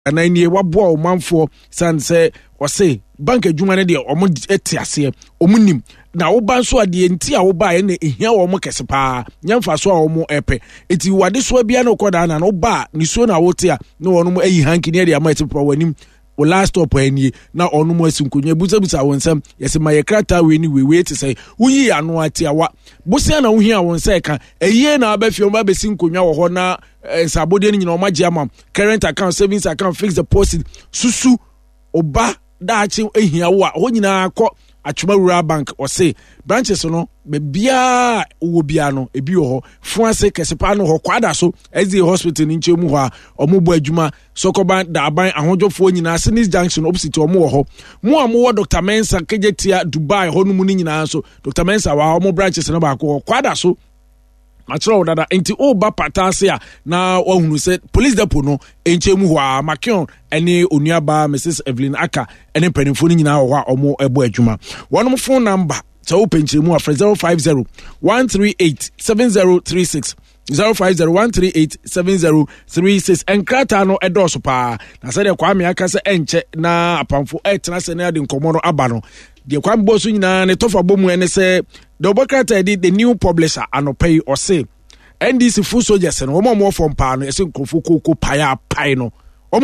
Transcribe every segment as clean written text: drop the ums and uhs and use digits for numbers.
na nie wabo o manfo san se o se bank adwuma ne de omo etiase omunim na wo ban so ade enti a wo ba ye na ehia wo mo kese pa nyamfa so a wo mo epe eti wade so bia na koda na no ba ni so na wo te a na wono mo ayi hanki ne de ama eti pa wanim o last stop ani na ono mo asinkonwa busabusa wonsam yesi maye krata we ni we te say wuyi ano atiawa busia na wo hia wonsa ka eyiye na abafi o ba besinkonwa wo ho na sabode ni nyina o magye ama current account savings account fixed deposit susu oba daachi ehia wo a ho nyina akọ Achuma Rural Bank or say branches no be bia wo bia no ebi ho fuase kesepa no ho kwada so ezi hospital ni nchemu ho a omubo adwuma sokoban da aban ahojofo nyina Sinis Junction opposite omo ho mo amo Dr. Mensa kejetia Dubai ho no mu ni nyina so Dr. Mensa wa omo branches no ba ko kwada so matro dada enti oba patase a na ohunu se police depot no enchemu ho a Makion ene onuaba Mrs. Evelyn Aka ene penifo ni nyina ho a omo ebo adwuma wonom phone number so penchemu afre 050 138 7036 050-138-7036 enkrata no edoso pa na se de Kwame aka se enche na apamfo etena se na de nkomo no aba no de Kwame bosu nyina ne tofa bomu ene se the Obokrata the new publisher anopay or say NDC full soldiers and omo from pa no ese nkrofo koko paya pai no omo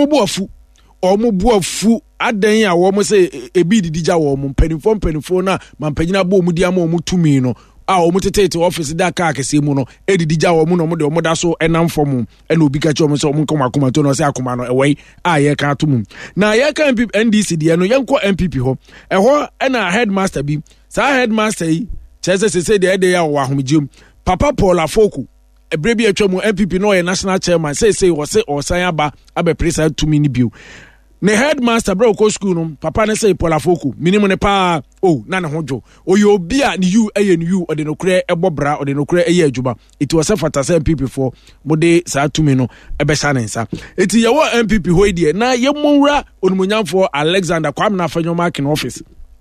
buafu adan ya wo mo se ebi didija wo mo mpanifo na mampanyina bo mu dia mo tumi no a o mutete office da ka akese mu no edidija wo mu no mo de o da so enam fom ena obi ka che o mo se o mo nkoma to no se akoma no ewei a ye ka to mu na ye ka NDC de no yenko MPP ho eho ena headmaster bi sa headmaster yi chese se de ya wo ahomjim Papa Paul Afoku ebrebi atwa mu MPP no ye national chairman say wo se osan aba presa to me ni bio ne headmaster bro ko school no papa ne say Paul Afoku minimum ne pa na ne hojo oyo obi a ni you eye ni you ode no kure ebobra ode no kure eye adwuma it was a fatasa MPP for mode sa to me no ebe sha nensa eti ye wo MPP ho die na ye monwura onumunyamfo Alexander Kwame na Afanyo mark in office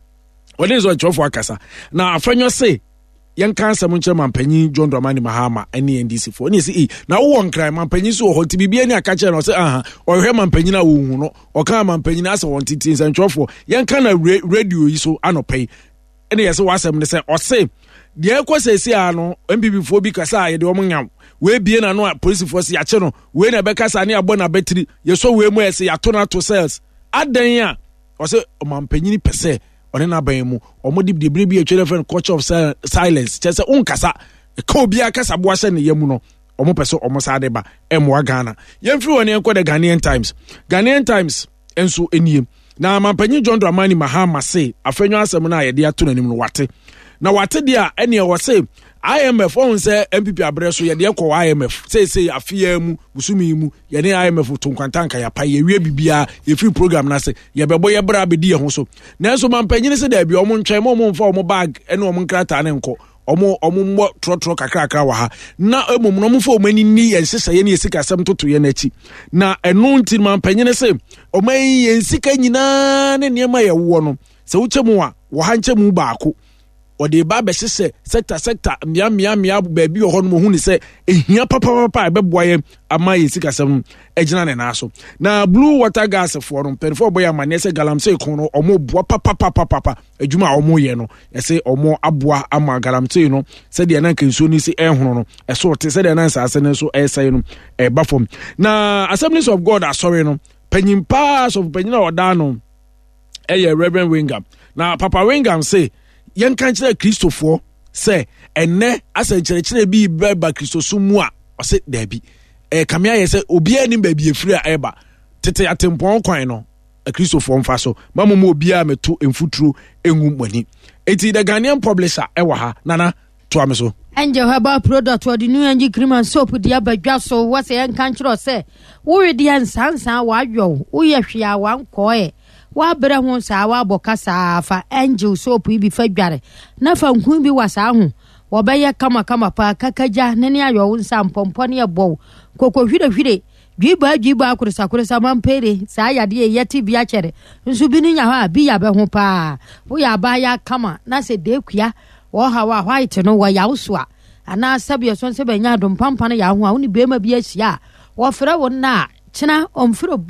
ode zo chofo akasa na Afanyo say yan kansa mun chairman panyin John Dramani Mahama any NDC for ni say na wo nkran man panyin so ho ti bibia ni aka che no say o hwe man panyin na wo hu no o kan man panyin asa won titi nsantwofo yan kan na radio yi so anopai ene yese wasem ne say o say de ekosesi ano MPP fo bi kasa ye de o munyam we bie na no police force ya che no we na be kasa ne abo na betri ye so we mu yese ya to na to sales adan ya o say man panyin pese one na ban mu omo dib de brebi atwere friend culture of silence chese unkasa ka obi akasa bo ahye ne yamu no omo pese omo sade ba emwa Ghana yemfiri woni enko the Ghanaian Times enso eniem na mampanyi John Dramani Mahama say afenyo asem na ye de ato nanim no wate na wate dia ene wo say IMF on say MPP abreso ye de ekọ IMF say afia mu busumi mu ye ne IMF to nkwantanka ya pa ye wie bibia ye free program na say ye bebo ye bra be di ye ho so na so mampanyi se da bi omo ntwen mo mfa omo bag ene omo nkrata ne nko omo mbo trotro kakra wa ha na emom no mfa omo ani ni ye sesa ye ne esika asem toto ye na chi na eno nti mampanyi se omo ye nsika nyina ne niema ye wo no se wuchemu a wo hanchemu baako ode ba be sese sector mia baabi ho no hu ni se ehia papa ebeboaye ama ye sikasem ejina ne na so na Blue Water Gas for no perfo boy amane se galamsey kon no omo boa papa adwuma omo ye no yese omo aboa ama galamsey no se de na kanso ni se ehunu no eso te se de na nsase ne so esay no eba fom na Assemblies of God asori no panyin pass of panyin oda no Reverend Wingam na Papa Wingam say yen kan kire Christopher say enne asankyerɛkyerɛ bi ba Christosumu a ɔse dabi kamia yɛ sɛ obi ani ba bi efiri a eba tete atempɔn kwan no Christopher mfa so mamomo obi a meto emfuturo engum mani eti the Ghanaian publisher ɛwɔ ha nana to am so Angel Herbal product for the new Angie cream and soap dia badwa so was yen kan kire say wo we dia nsansan wa adwo wo ye hwea wa nkɔe wa bere ho sa wa boka sa fa Angel soap bi fa dware na fa nkun bi wasa ho wo be ye kama pa kakaja ne ne ayo nsa mpompo ne ebo koko hwire dwiba akurisa mampere sa ya de yeti bi a kere nso bi ni nya ha bi ya be ho pa wo ya ba ya kama na se de kua wo ha wa white no wa ya uso a ana sabe so se be nya dom pampa na ya ho a wo ni be ma bi asia wo frɛ wo na kyena omfro biem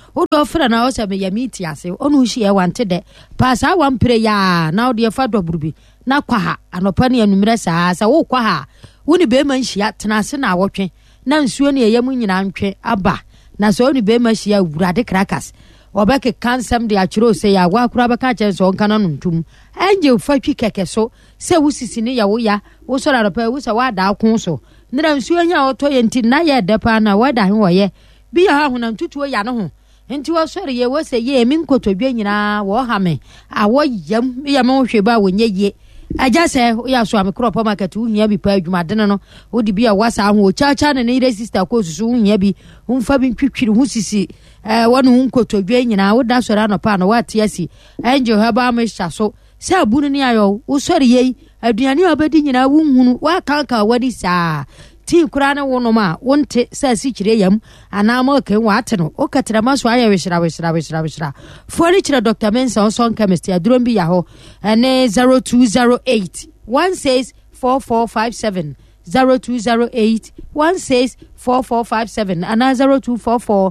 wodo fra na wo se me yamiti ase onu hye e wante de pa sa wan pre ya na wo de fa dobrubi na kwa ha anopa ne anumre sa wo kwa ha woni be man hia tena se na wotwe na nsuo ne yam nyina ntwe aba na so woni be man hia wurade krakas obeke kansam de akiro se ya wa kura beka chen so nkana no ntum anje fatwi keke so se wusisi ne ya wo ya wo so ra pa wo se wa da kun so nira nsuo nya oto ye nti na ye de pa na wa da hen wo ye bi ha honam tutuo ya no ho nti wo sori ye wo se ye mi nkotodwe nyina wo ha me awo yam yam wo hwe ba wo nye ye aja se ya so am crop market wo hia bi pa adwuma de no wo di bi a wasa ho o cha na ne sister ko susu wo hia bi umfa bi ntwitwiri ho sisi wonu nkotodwe nyina wo da sori anopa na wa tie si angel ha ba me hya so se abunu ne ayo wo sori ye aduane obedi nyina wo hunu wa kanka wadi saa ti kura na wono ma wonte sa si kire yam ana ma ke wate no o katira maso aya wishira fori kire Dr. Mensa on chemist adron bi ya ho ene 0208 164457 0208 164457 ana 0244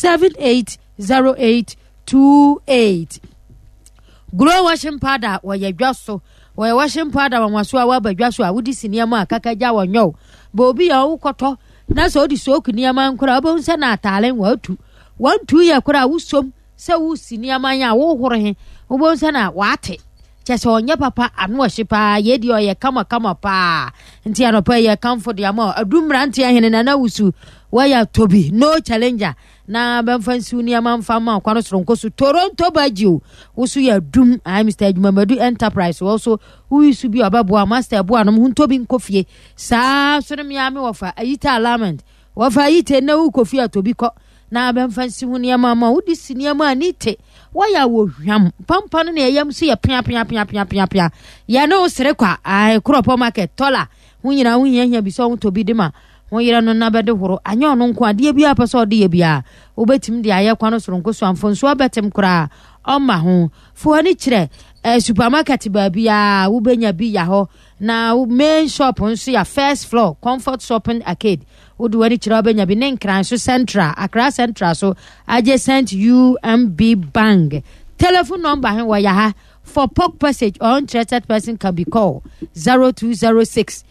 780828 Grow washing powder wa ya dwaso wa washing powder wa maso wa ba dwaso a wudi siniama akakaja wonyo bobi ya ukoto na so di soku niama nkura obo nsa na atalen watu wantu ya kura wusom se wusi niama ya wo horo he obo nsa na wate chese onye papa anu ohyepa ye di oye kama pa nti anopa ye comfort ya ma adumra nti ahene na wusu waya tobi no challenger na benfansu niama mfama kwano soronko su Toronto Bajiu wusu ya dum Mr. Adwumamadu Enterprise also wusu bi ababo master abo anom huntobi nkofie saa sonem ya me wofa ayita alignment wofa ayite na ukofie atobi ko na benfansu niama ma wudi siniama anite waya wo hwam pampa no na yam so ya pia ya no sere kwa crop market tola hunyina hunya bi so huntobi de ma wonyira no na bede horo anya ono nko ade bia pese ode ye bia obetim de aye kwano soronko so amfonso abetem kura oma ho fo ani kire supermarket ba bia wo benya bi ya ho na main shop nso ya first floor comfort shopping arcade wo do ani kire obenya bi nenkran so central Accra Central so adjacent UMB Bank telephone number hen wa ya ha for pork passage or interested person can be called 0206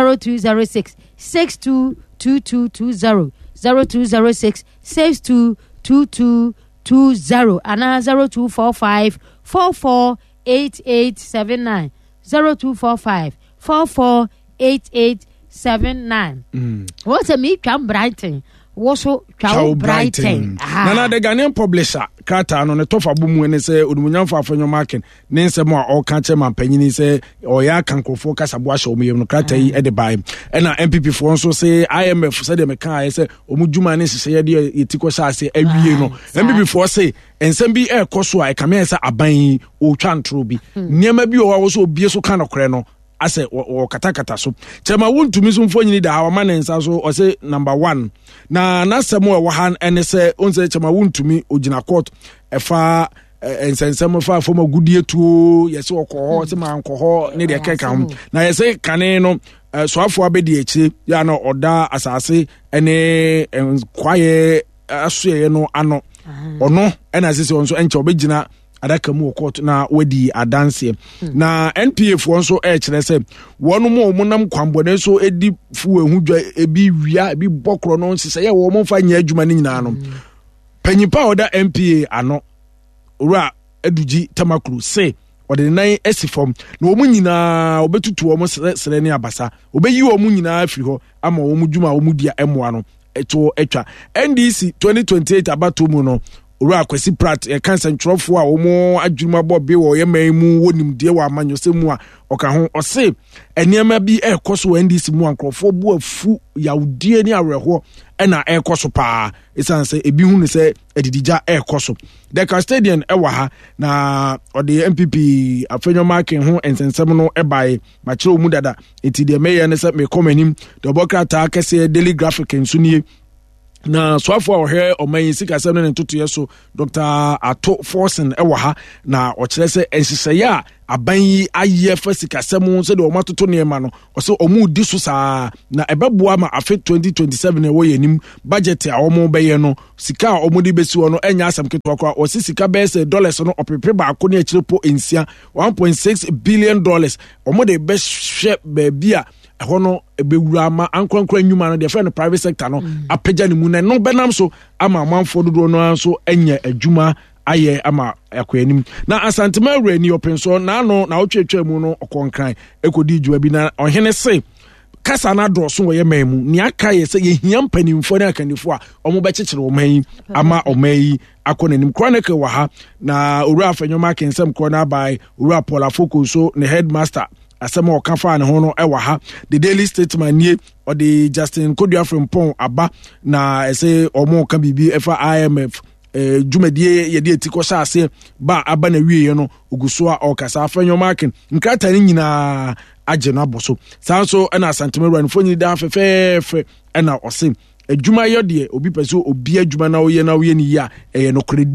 622220 0206 622220 and 0245 448879 0245 448879 what's a me Cam Brighton Woso Chow Brighton. Nana the Ghanaian publisher Kata no ne tofa bumu ne se odumunyamfo afanyo market ne nsem a o ka chema panyini se oya kankofo kasabo ahye omuyem no Kata yi e de bai na MPP fo nso se IMF se de meka se omudwuma ne hye ye de yetiko sha se awie no MPP fo se ensem bi e koso a e kame se aban o twantro bi niam bi o wo so obie so ka no kore no ase o katakata so chema wontumi so mfo nyini da hawa manensa so o se number 1 na nasemo e wo han ene se onse chema wontumi ogina court efa ensensem fa foma gudie tuo yese okoho se ma nkoho ne de keka hom na yese kane no so afo abedi echi ya no oda asase ene kwaye asuye no ano ono ena sese onso enche obegina adaka mu court na wadi adanse na NPF wonso kire se wonu mo munam kwambone so edi fu ehudwa ebi wia ebi bokro no nsese ye wo mo fa nya adwuma ni nyina no panyipa oda MPA ano ora eduji tamakru se ode nan esifom na wo nyina obetutu wo sere ne abasa obeyi wo nyina afiri ho ama wo dwuma wo dia emoa no eto etwa NDC 2028 abato mu no ora kwesi prat cancer ntrofo a omo adwuma bobe wo yeman mu wonim de wa amanyosemu a oka ho ose eniema bi ekoso NDC mu ankrofo bu afu yaudie ni awerho na ekoso pa esanse ebi hu ne se edidija ekoso the custodian ewa ha na ode MPP afenyo marking ho ensensem no ebae ma kire mu dada enti de meye ne se me komanim the bokrata kese daily graphic nsunie na swafo a ɔhwɛ ɔman sikasɛm no ne ntotoyɛ so Dr. Ato Forsen ɛwɔ ha na ɔkyerɛ sɛ nhyehyɛeɛ a aban yi ayɛ fa sikasɛm sɛdeɛ ɔmo atoto nneɛma no ɔsɛ ɔmo di so saa na ɛbɛboa ma afe 2027 ɛwɔ yɛ anim budget a ɔmo bɛyɛ no sika a ɔmo de bɛsi hɔ no ɛnyɛ asɛm ketewa koraa ɔsi sika bɛyɛ sɛ dollars no ɔpepe baako ne akyire po nsia $1.6 billion ɔmo de bɛhwɛ baabi a ɛhɔ no ɛbɛwura ama ankorankora nnwuma no deɛ fɛ no private sector no apagya ne mu na no bɛnam so ama amanfoɔ dodoɔ no nso ɛnyɛ adwuma ayɛ ama akɔanim na asantema awura ni ɔpenso naano na wotwetwa mu no ɔkɔnkran ɛkɔdi dwuma bi na ɔhene se kasa na dɔɔso wɔ yɛ man mu ni aka yɛ sɛ yɛhia mpanimfoɔ ne akandifoɔ a ɔmo bɛkyekyere ɔman yi ama ɔman yi akɔ n'anim chronicle wɔ ha na owura afanyɔma akensɛm korɔ no abae owura Paul Afoko so ne headmaster asɛm a ɔka fa ne ho no ɛwɔ ha the Daily Statesman nie ɔde Justin Kodua Frimpong aba na ɛsɛ ɔmo ka biribi ɛfa IMF dwumadie yɛde eti kɔhyɛ ase ba aba na wieɛ no oguso a ɔkasa afanyɔma aken nkrata ne nyinaa agye no abɔ so saa nso ɛna asantema ranfo nyini da fɛfɛɛfɛ ɛna ɔse adwuma yɛ deɛ obi pɛ sɛ obi adwuma na woyɛ ne yie a ɛyɛ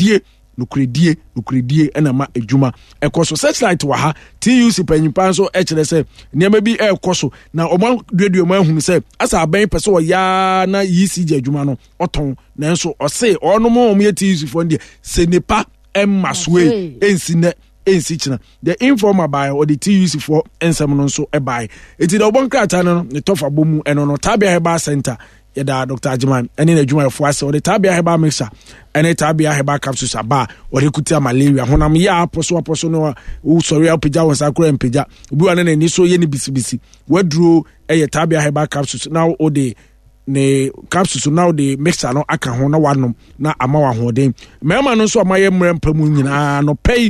nokoredie ɛna ma adwuma ɛkɔ so searchlight wɔ ha TUC panyimpa nso ɛkyerɛ sɛ nneɛma bi ɛkɔ so na ɔmo duadua mo ahunu sɛ asa aban pɛ sɛ ɔyaa na ECG adwuma no ɔtɔn nanso ɔse ɔno mo ɔmo yɛ TUC fo deɛ sɛ nipa ɛmma soe ɛnsi kyina the informer by or the TUC for ensem no nso ɛbae eti da ɔbɔ nkrata no ne tɔfa bɔ mu ɛno no Tabia Herbal Center yɛda Dr. Ajiman ɛne na adwumayɛfoɔ ase ɔde Tabia Herbal mixture ɛne Tabia Herbal capsules aba ɔde kutia malaria honam yɛ apɔ so no wosɔre apagya wɔn sa kora mpagya obi wa ne n'ani so yɛ ne bisibisi waduro ɛyɛ Tabia Herbal capsules na ɔde ne capsules na ɔde mixture no aka ho na wanom na ama wa hoɔden mɛma no nso ama yɛ mmerɛ mpa mu nyinaa no pɛi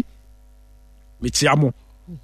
metia mo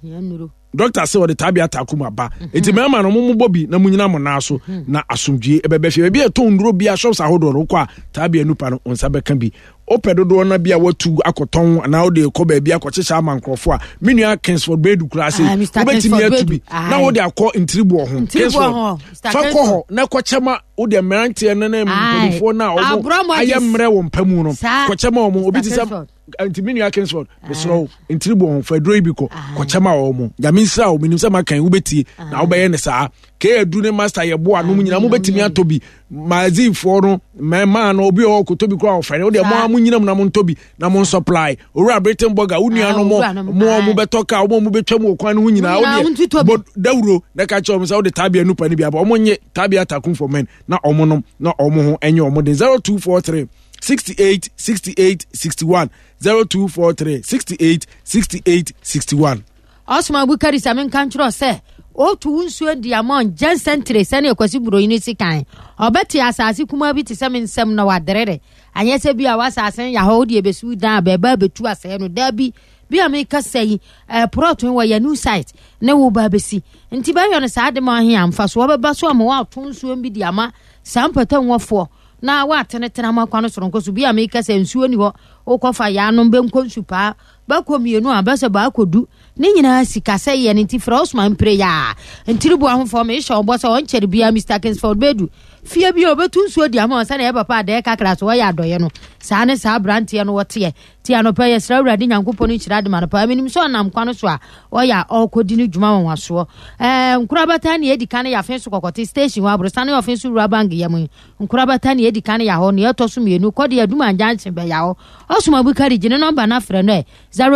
doctor say the Tabia takuma ba enti mema no mo bobi na munyina mo na so na asomdwie ebebe fie bia to nduro bia shops ahodo ro kwa Tabia nupa no onsa beka bi opedodo na bia watu akoton na wo de ko ba bia akɔkyecha amankrofo a menua Kingsford Bedu klase obetimi atu bi na wo de akɔ ntribu ho Kingsford fa kɔ ho na kɔkyema wo de merante na na mpanyifo na omo ayɛ mmerɛ wo mpamu no kɔkyema omo obi ti sɛ antiminua Kingsford besro ntribu ho fa dro ibiko kɔkyema omo nyamisa o minim sɛ makan wo betie na wo bɛyɛ ne saa ke adu ne master yɛ bo anu nyina mo betimi atobi mazifo no mema no obi o kotobi kra ofere wo de mo nyina mu na mo ntobi na mo supply owura Britain burger unua no mo betoka mo betwa mu okwan no nyina wo de dawuro na ka kyerɛ mo sɛ wo de Tabia nupa ni bia ba omo nye Tabia takum for men na omo no na omo ho enye omo de 0243 68 68 61 0243 68 68 61 Osman Bukari Samin Kanchro se otu nsuo diamond Jensentre sene ekwasi buro yi nisi kan obeti asase kuma bi te semen sem na wadrere anye se bia wasasen ya ho de besu dan beba betu asɛ no da bi America say proton wa ya new site na wo ba besi nti ba yo no saa de ma he amfa so obeba so ama wa to nsuo bi diama sampata nwofo na wa tenetena makwa no soronko so bi America say nsuo ni ho okofa ya no benko nsupa ba komienu abase ba kodu ne nyina sika sɛ yɛ ne nti fra Osman prayer ntiribu ahofo me hye obɔ sɛ onkyere bia Mr. Kingsford Bedu fie bi obetu nsuo di ama sɛ na yɛ papa da kakra so yɛ adɔye no saa ne saa brantie no wɔte ti anɔpa yɛ sra wurade nyankopɔ no kyira de ma no pa menim so nam kwano so a ɔyɛ ɔkɔdi ne dwuma wɔn waso nkurabata ne edi kan yɛ afen so kɔkɔte station wa brosane ofen so wura bank yɛ mu nkurabata ne edi kan yɛ hɔ ne yɛtɔ so mienu kɔde aduma jansen bɛ yɛ hɔ Osman Bukari gine number na frɛ no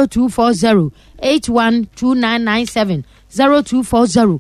0240 812997 0240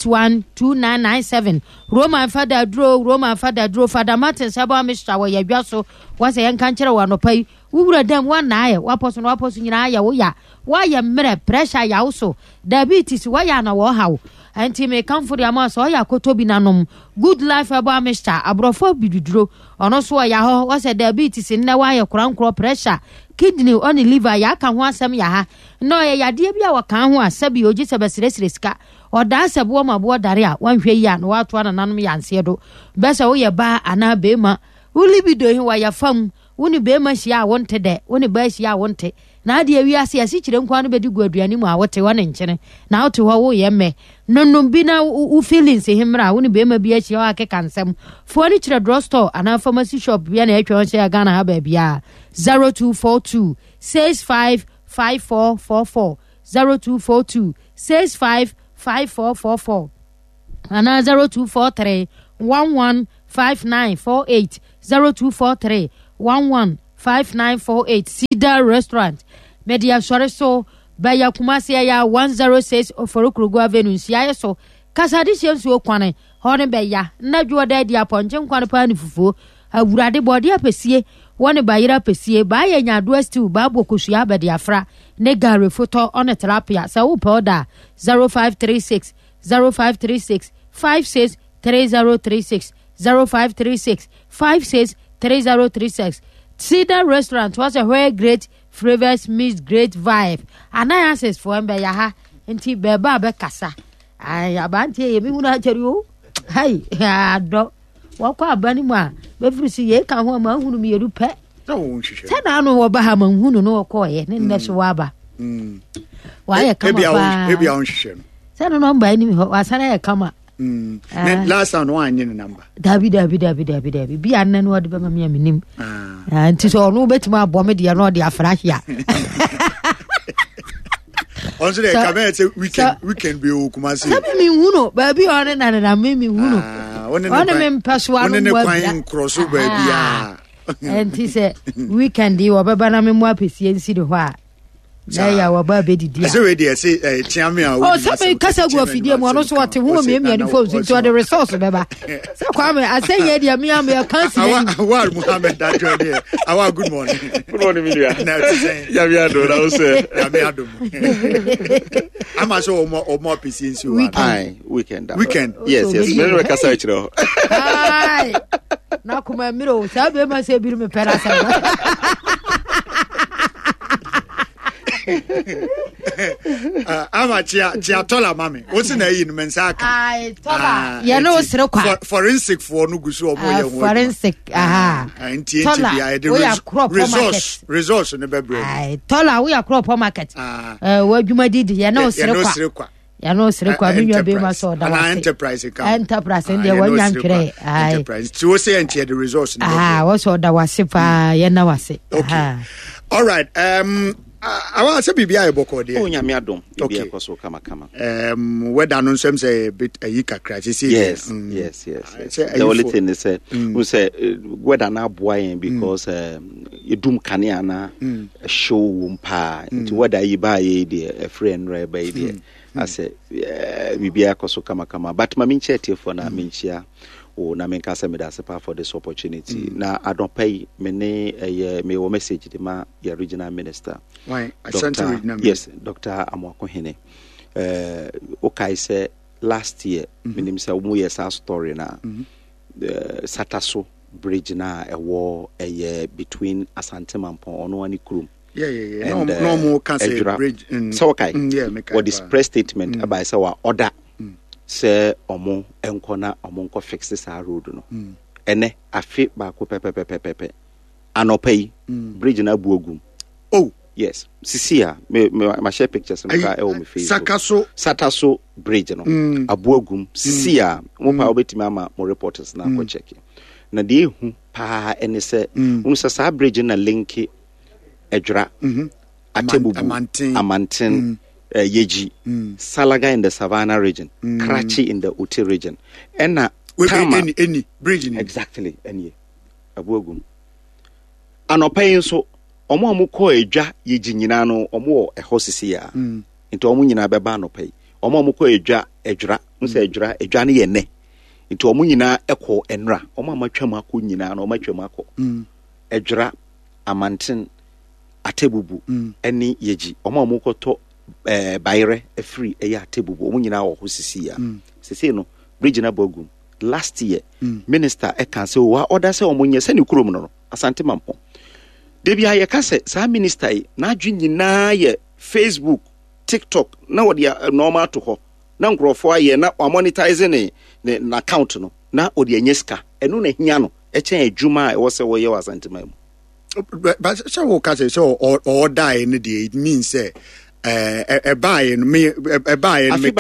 812997 Roman Father Dro Father Martin Sabo Mr. wa yadwa so wase yanka nkyere wa no pai wura dem wa na aye waposo nyina aye wo ya wa ye mre pressure ya wo so diabetes wa ya na wo hawo anti me comfort ya ma so ya kotobi nanom good life abo Mr. abrofo biduduro ono so ya ho wase diabetes nna wa ye krankro pressure kidney on liver ya ka ho asem ya ha no ye yade bia wa kan ho asabi oji sebesire sika oda asebo ma bo dare a wanhwe ya na wato ananom ya nse do besa wo ye ba ana be ma ulibido hi wa ya fam woni be ma hia wonte de woni ba hia wonte na de wi ase ase kire nkwa no be di gu aduane mu a wote wone nkyene na wote ho wo ye me nonnom bi na u feelings himra woni be ma bi a hia akeka nsem fo ni kire drugstore ana pharmacy shop bi na etwe on share Ghana ha ba bia 0242 655444 0242 655444 ana 0243 115948 0243 115948 Cedar Restaurant Media Soreso Baya Kumasi ya 106 Oforokrogo Avenue Siaye so kasadi siensu kwane hone beya na juoda dia ponche kwane pa ni fufu awurade body apesie wone bayira pesie ba ya nyado stew ba bokusua ba dia fra ne gare photo on therapy sa wo powder 0536 0536 563036 0536 563036 Cedar Restaurant was a very great flavors meets great vibe and I access for embe ya ha nti beba be kasa ay abanti ye mi hunu acheri o hai ado wakwa abani mu a be frisi ye ka ho ma hunu mi yeru pe na no wo ba ha ma hunu no ko ye ne nne so waba wa ye kama ba ebi a onhihye no se no number ni ho wasara ye kama last time one any number David bi anna no de be ma me nim nti so no betima abo me de no de afrahia once they come and say weekend be o Kumasi sabi mi hunu ba bi one na me hunu one me mpaswa no one kwan cross ba bia nti se weekend yi obeba na me mu apesie nsi de ho a na ya wa ba bedidi a. So we dey say tiame a. Oh, sabe kasa gu afidie mu no so wote ho me me ani phones into the resource beba. Se kwa me asenye dia me am ya cancel. Awal Muhammad that journey. Awal good morning. Good morning media. Na say Ya bi ado na o say. Ya bi ado. Ama so o mo pisiensi wa. Weekend. Yes. Me no kasa chiro. Ai. Na kuma miro sabe ma se biru me pera sa. Ama chia tola mami. What's na yi no mensaka? Ai tola. Ya no sere kwa. Forensic for no gusu omo ye wo. Forensic aha. Nti bi ai the resource no be bread. Ai tola we are crop market. Wa dwuma didi ya no sere kwa. Ya no sere kwa me nwa be ma so da wa. Enterprise ka. Enterprise ndi wa nyankere. Ai. Enterprise. Ti wo say nti the resource no. Wo so da wa se pa ya na wa se. Okay. All right. I want to be a boko there. Oh, nyame adom. Okay. Koso kama. Whether no some say a bit a yika crash. Yes. The only thing is who say whether na boy because you doom kania na show umpa into whether you buy a friend right baby. I say bibia koso kama but ma minche for na minchia. O na menka se me da sepa for this opportunity na I don't pay me me wo message de ma your regional minister. Why Ashanti regional? Yes, Dr. Amwakohene. Okay say last year minim say mu yes our story na Sataso bridge na a war between Asante Mampon ono ani kurum. Yeah. No more can say bridge. So okay. What this press statement about say order say omo enko na omo nko fix this road no ene afi ba ko pepe anopai bridge na buogum. Oh yes sisia me share pictures no ka e o me Facebook Sataso bridge no abuogum sisia mo pa obetimi ama mo reporters na ko check na de hu pa ene se sa bridge na linki edra atebubu amantin Yeji, Salaga in the Savannah region, Karachi in the Uti region, and any bridge exactly any Abuogum. Anopayin so omo amuko eja yeji nyina no omo e hosisi ya into omo nyina beba no pay omo amuko eja ejura nse ejura ne ye ne into omo nyina ekọ enra omo amatwam akọ nyina no omo atwam akọ ejura amantin atebubu eni yeji omo amuko to bayre a free a tebubu omo nyina wo hosisi ya sese no bridge na Bogum last year minister e kan se wa order se omo nye se ne kurom no Asante Mampon Debia ye kase sa minister na adwu nyina ye Facebook TikTok na wo de normal to ho na nkrofo aye na monetize ne na account no na odi anyeska enu na hia no e chen adwuma e wo se wo ye Asante Mampon but so case so or die in the day, it means a buy and me a buy and make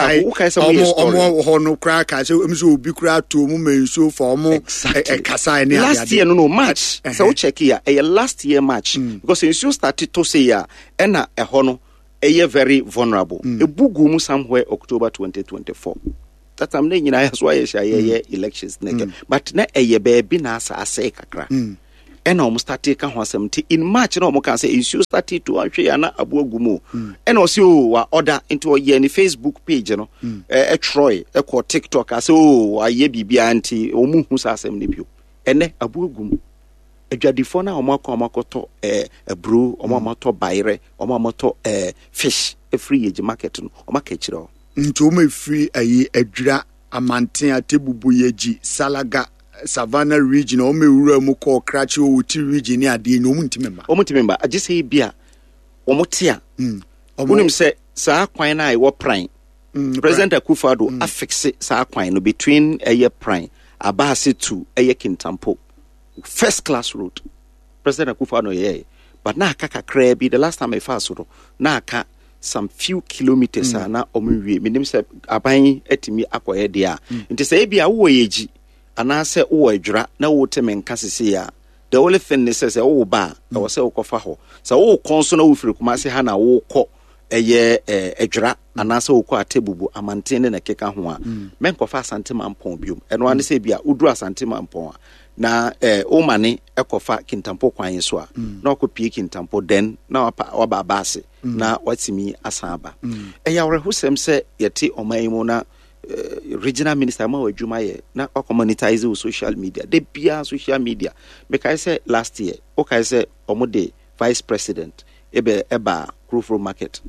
no crack as so be crack to moment so for more a casa last year no match. So check here a last year match because since you started to say a hono a very vulnerable. A bugumu somewhere October 2024. That I'm saying that's why I elections but na a baby nasa say kakra. And almost started in March, no more can say issue started to actually ana abuogumu. And also order into a year Facebook page, you know, a Troy, a called TikTok, as oh, a ye be anti or musa sem debut. And abuogumu. A jadifona or makoto a brew or mamoto baire or mamoto fish, a free age market or market. Into me free a dra a mantia tebubuyeji salaga. Savannah region o me wura mu ko krachi o wuti region ni ade no muntimemba I just say bia omotia unim say saa kwan na e wo pran President Akufo-Addo affix saa kwan no between eye pran Abase to eye Kintampo first class road President Akufo-Addo yeah but na aka kakra bi the last time I fast so na aka some few kilometers na omuwie menim say aban etimi akoye dia nti say bia wo yeji anase wo adwura na wo teme nkasese ya the only thing is say wo ba na wo say wo kofa ho so wo konso na wo firi kuma se ha na wo kɔ eye adwura anase wo kɔ atebubu amantene na keka ho a men kofa Asante Mampɔn biom eno ane se bia uduru Asante Mampɔn na o mane ekofa Kintampo kwan so a na okopie Kintampo den na waba Abase na watimi asaba eya wrehusem se yete oman mu na regional minister ma wadwuma ye na commonetize social media de bia social media because I say last year okay say omode vice president eba Krofro market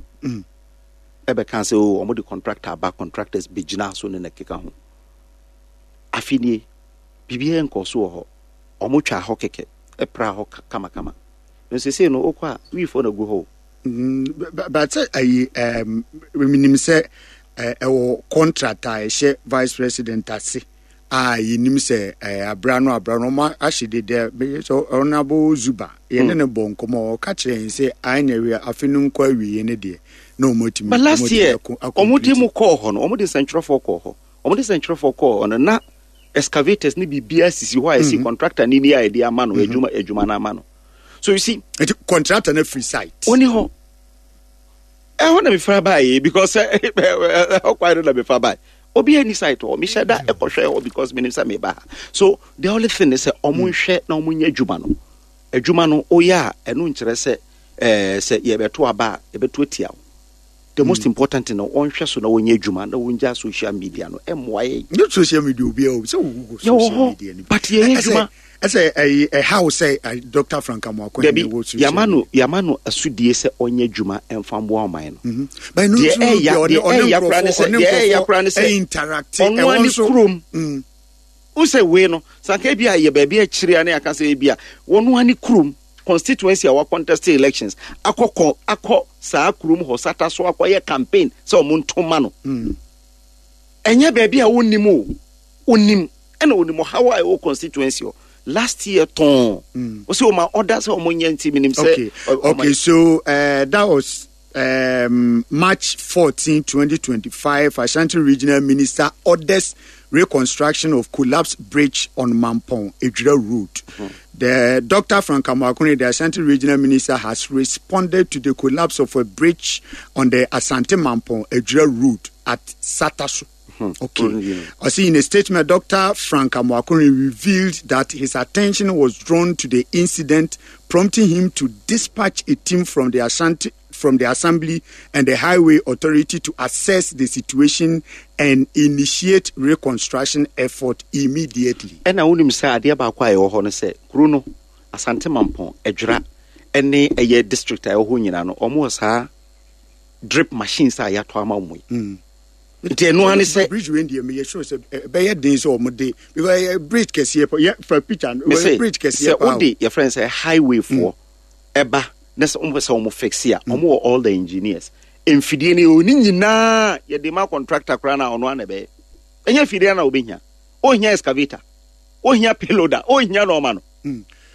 ebe kan say omode contractor ba contractors bigina so ne keka ho afini bibia enkoso ho omotwa ho keke epra ho kama no say no okwa we for na go ho but minim say contractor she vice president ase yinim se abrano ma ahide de so honorable Zuba ye ne bonkomo ka kire se anyewe afinu nkwa wiye ne de na omotimi but last year omodi mu call ho no omodi central for call ho omodi central for call on na excavators ni bibia sisi ho a see contractor ni idea amano ejuma na amano so you see contractor na free site oni ho I want to be far by because how quite not be far by. Obi any site or Mishada Eco because Minister Meba. So the only thing is omun share no munye jumano. A jumano, oh yeah, and interest say ye beto aba, a betutia. The most important in on share so no when ye jumano, winja social media no MYA. Not social media, so social media. But ye juma. I say a house say Dr. Frank Amwako Yamano asudie se onye juma emfambo aman no but no interact onwani krum who say we no sanka bia ye ba bia kire na aka say bia wonwani krum constituency our contest elections akọ saa krum ho sata so akoye campaign se omontoma no enye ba bia wonnim ena wonnim how I constituency last year ton also my orders or monyanti minim say okay so that was March 14 2025 Ashanti Regional Minister orders reconstruction of collapsed bridge on Mampong Ejura Road. The Dr. Frank Amwako, the Ashanti Regional Minister, has responded to the collapse of a bridge on the Asante Mampong Ejura Road at Satasu. Okay. I see in a statement, Dr. Frank Amwako revealed that his attention was drawn to the incident, prompting him to dispatch a team from the Assembly and the Highway Authority to assess the situation and initiate reconstruction effort immediately. And I want to say, I dear Bakwa, or say, Bruno, Asante Mampong, Ejura, any a year district, I own almost her drip machines are yet to among. No one is bridge when the me show say be days or day because a bridge can see for picture bridge can see your friends say highway for eba ness almost fix here all the engineers emfidie ne oni nyina ye de ma contractor kra na ono anabe enya fidie na obenya ohia excavator ohia payloader ohia no ma no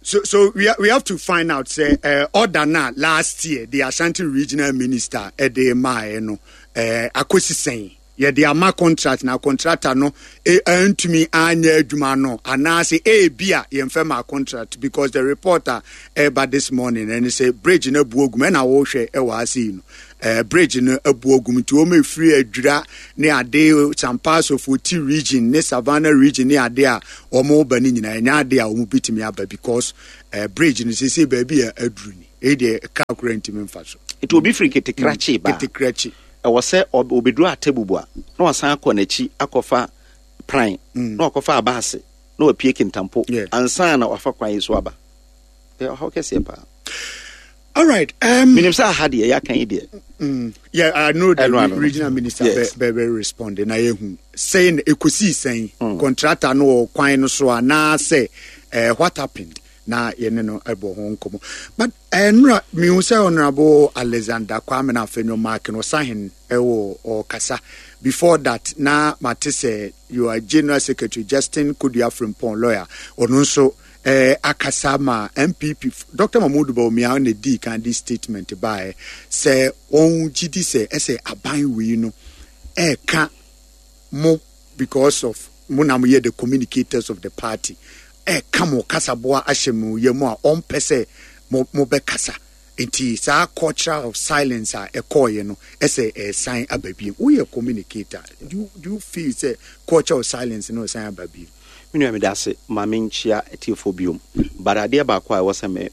So we have to find out. Say, order na last year the Ashanti Regional Minister Ede Maeno Akosi saying. Yeah, the ama contract na contractor no to me anya adwuma no anase bia yemfa ma contract because the reporter about this morning and he say bridge na buogum na wo hwe e wa asi no bridge na abuogum to o me free adwira ne ade some parts of Oti region ne Savannah region ne ade a o mo ba ni nyina nya ade a o mo bitimi aba because bridge no say baby aduru ni e de calculate me mfa so it will be free ketikrachi ba ketikrachi ɛwɔ sɛ obeduru atebubu a na wasan akɔ n'akyi akɔfa prime na wakɔfa abase na wapie kintampo ansa na wafa kwan yi so aba how kɛseɛ paa. All right. Minim sɛ aha deɛ yɛaka yi deɛ. Yeah, I know the regional minister be responding na yehu saying ekosi saying contractor no kwan no so na say what happened na yene no ebo ho nkomo but enra mi hu say honorable Alexander Kwame na Afenyo Mark no sahin ewo or kasa before that na mate say you are general secretary Justin Kudia Frimpong lawyer ono so akasa ma MPP Dr. Mahmoud Bawumia on the kan this statement by say on GD say aban we no ka mo because of munam ye the communicators of the party kamo kasa boa ashemu yemu a on pese mo be kasa enti sa culture of silence a ekoye no sign ababi we a communicator do you feel say culture of silence no sign ababi minu me dase ma me nchia etiofobium barade ba kwa wose me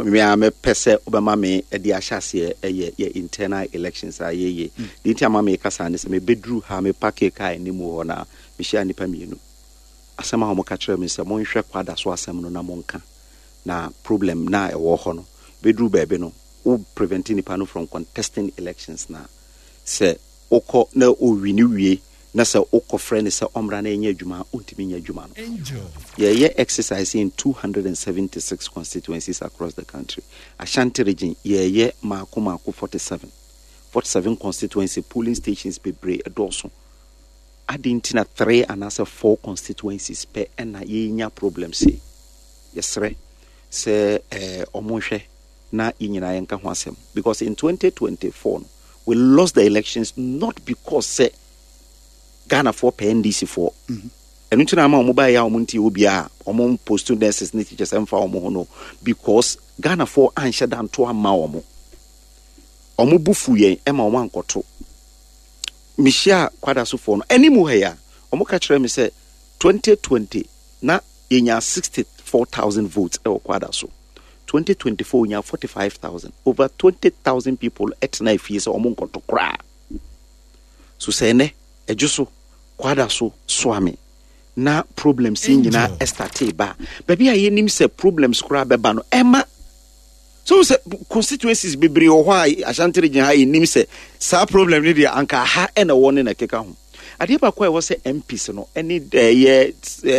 pese obema me edi ahyase ye internal elections a ye di ntia ma me kasa ne se me bedru ha me pake kai ni mu ho na me hia nipa mienu asema ho ka kire me se mo nhwe kwada so asem no na monka na problem na e wo ho no bedru bebe no o preventing nipa no from contesting elections na se okọ na o wini wie na se okọ friend se omra na enya adwuma ontimi nya adwuma no ye exercise in 276 constituencies across the country. Ashanti region ye mako 47 constituency polling stations bebre edoso adintina 3 and as 4 constituencies per na yenya problems yesre se omonhwe na yinyina yenka ho asem because in 2024 we lost the elections not because say Ghana for NDC for and until now mobile ya omunti obia omon post students ni teachers emfa omo no because Ghana for ansha dan to ama omo bufu yen ema omo ankoto mishia kwada so for no animu he ya omo ka kire me say 2020 na yenya 64,000 votes e kwada so 2024 nya 45,000 over 20,000 people etna ifie so omo nkoto kra so say ne ejuso kwada so swami na problems nyina estate ba baby aye nim se problems kura beba no ema so se constituencies bebre o ho Ashanti region ha nim se sa problem ni dia anka ha ena woni na keka ho ade ba kwa wo se MPs no eni ye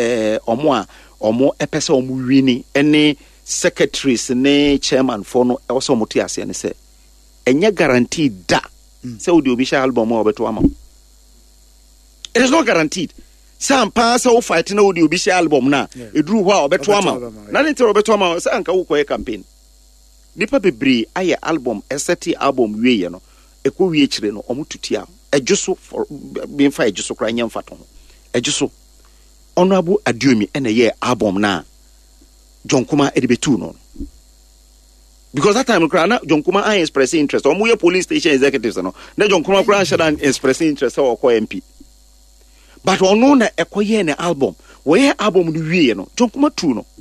omo epese omo wini eni secretaries ne chairman for no e wo se omo ti ase ne se enye guarantee da se odi obi sha album o beto ama. It is not guaranteed. Some pass or fight no the official album na. It drew wow beto ama. Na nti robeto ama say anka wo koye campaign. Nipa bebre aye album eseti album wie no. Ekwo wie kire no omututia. Ejuso for being fa ejuso kra nya mfato ho. Ejuso honorable Adiomi ena ye album na John Kuma edibetu no. Because that time na John Kuma I express interest. Omo ye police station executives no. Na John Kuma kra shadan express interest or ko MP. But ono na ekoye ne album. Wo ye album no wie no. John Kuma 2 no.